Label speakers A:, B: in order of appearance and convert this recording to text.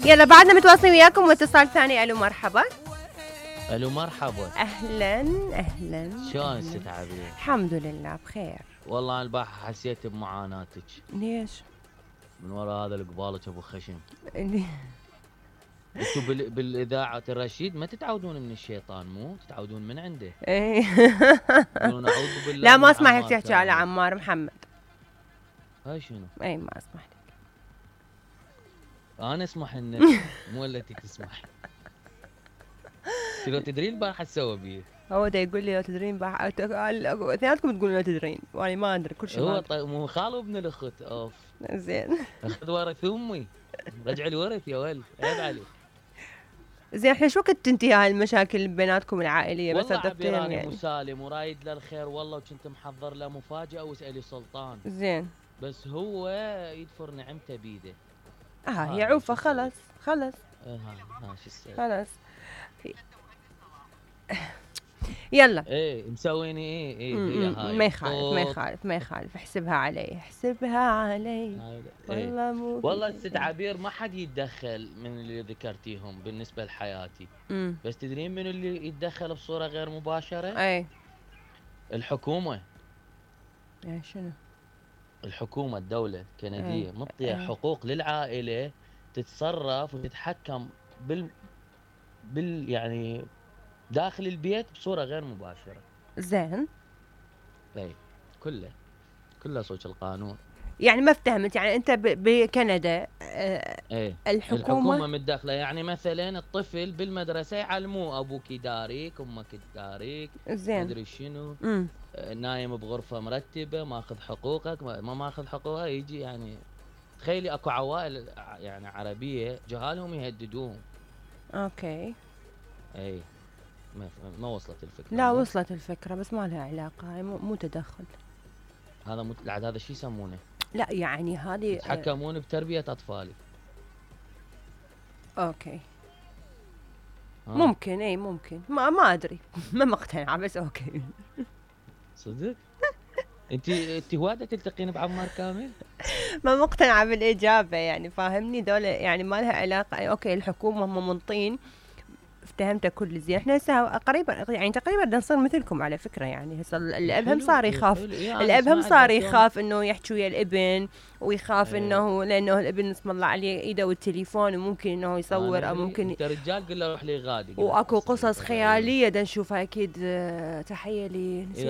A: يلا بعدنا متواصلين وياكم واتصال ثاني. الو مرحبا.
B: الو مرحبا.
A: اهلا اهلا.
B: شلون ست عبير؟
A: الحمد لله بخير.
B: والله انا البارحه حسيت بمعاناتك.
A: ليش؟
B: من وراء هذا القبالك ابو خشم.
A: اللي
B: انتوا بالاذاعه الرشيد ما تتعودون من الشيطان، مو تتعودون من عنده.
A: ايه
B: تقولون اعوذ بالله.
A: لا ما اسمح لك تحكي على عمار محمد.
B: هاي شنو؟
A: اي ما اسمح لك.
B: انا اسمح لك مو الا انت تسمح. لو تدرين البارحه تسوي بيه.
A: هو ده يقول لي لو تدرين اثنيناتكم تقولون لو تدرين وانا ما ادري كل شيء.
B: هو طيب مو خاله ابن الاخت. اوف
A: زين.
B: اخذ ورث امي. رجع الورث يا ولد عيب عليك.
A: زين احنا شو كنت تنتهي هاي المشاكل بيناتكم العائليه؟ بس
B: والله
A: الدكتور
B: عبير انا
A: يعني
B: مسالم ورايد له الخير والله، وكنت محضر له مفاجاه واسالي سلطان.
A: زين.
B: بس هو يدفر نعمته بيده.
A: هي عوفه خلص خلص.
B: ها شو السبب؟
A: خلص يلا.
B: ايه مسويني ايه هي هاي.
A: ما يخالف ما يخالف ما يخالف. احسبها علي احسبها علي.
B: والله
A: مو
B: والله ست عبير ما حد يتدخل من اللي ذكرتيهم بالنسبه لحياتي. بس تدرين من اللي يتدخل بصوره غير مباشره؟
A: اي
B: الحكومه.
A: شنو؟
B: الحكومه الدوله الكنديه مطيه حقوق للعائله تتصرف وتتحكم بال يعني داخل البيت بصوره غير مباشره.
A: زين.
B: اي كله صوت القانون.
A: يعني ما افتهمت. يعني انت بكندا
B: ايه
A: الحكومه
B: متدخله. يعني مثلا الطفل بالمدرسه يعلموه ابوك يداريك امك تداريك.
A: زين.
B: مدري شنو. نايم بغرفه مرتبه ماخذ حقوقك ما ماخذ حقوقه يجي يعني. تخيلي اكو عوائل يعني عربيه جهالهم يهددوهم.
A: اوكي.
B: اي ما وصلت الفكره.
A: لا وصلت الفكره بس ما لها علاقه. هاي مو تدخل.
B: هذا هذا شو يسمونه؟
A: لا يعني هذه
B: يتحكمون بتربيه اطفالي.
A: اوكي. ممكن اي ممكن ما ادري ما مقتنعه بس اوكي.
B: صدق؟ انت وايد تلتقين بعمار كامل؟
A: ما مقتنعه بالاجابه يعني فاهمني. دول يعني ما لها علاقه. اوكي الحكومه هم منطين افتهمت كل زين. احنا هسه قريبا يعني تقريبا بدنا نصير مثلكم على فكره. يعني هسه الاب هم صار يخاف. الاب هم صار يخاف انه يحكي ويا الابن ويخاف انه لانه الابن اسم الله عليه ايده والتليفون وممكن انه يصور او ممكن
B: انت رجال قل له روح لي غادي.
A: واكو قصص خياليه بدنا نشوفها اكيد. تحيه لي